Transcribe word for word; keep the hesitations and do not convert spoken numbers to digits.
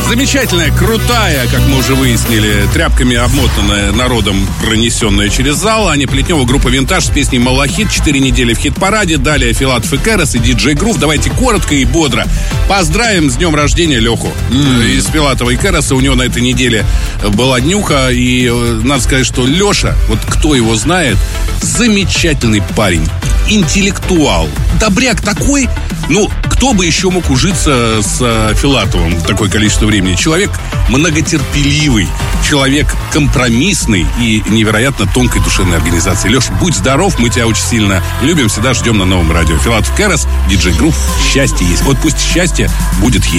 Замечательная, крутая, как мы уже выяснили, тряпками обмотанная, народом пронесенная через зал. Аня Плетнева, группа «Винтаж» с песней «Малахит». Четыре недели в хит-параде. Далее Филатов и Кэрос и диджей Грув. Давайте коротко и бодро поздравим с днем рождения Леху. Mm. Из Филатова и Кэроса. У него на этой неделе была днюха. И надо сказать, что Леша, вот кто его знает, замечательный парень. Интеллектуал. Добряк такой. Ну, кто бы еще мог ужиться с э, Филатовым такое количество времени? Человек многотерпеливый, человек компромиссный и невероятно тонкой душевной организации. Леш, будь здоров, мы тебя очень сильно любим, всегда ждем на новом радио. Филатов, Кэрос, диджей Грув, счастье есть. Вот пусть счастье будет есть.